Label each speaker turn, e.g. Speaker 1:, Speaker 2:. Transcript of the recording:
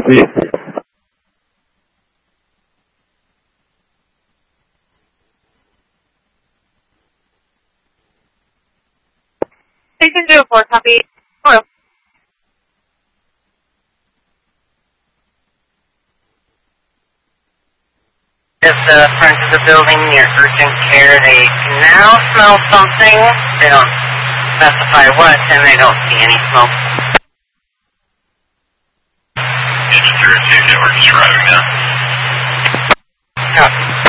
Speaker 1: Station 04, copy. Hello.
Speaker 2: Is the front of the building near urgent care? They can now smell something. They don't specify what, and they don't see any smoke.
Speaker 3: Agent 302 Network is arriving now.
Speaker 2: Copy.